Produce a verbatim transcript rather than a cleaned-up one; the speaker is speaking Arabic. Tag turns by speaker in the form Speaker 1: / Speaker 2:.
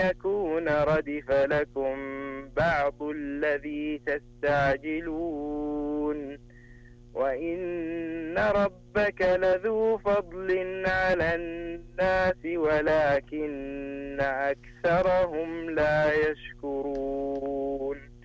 Speaker 1: يكون ردف لكم بعض الذي تستعجلون وإن ربك لذو فضل على الناس ولكن أكثرهم لا يشكرون.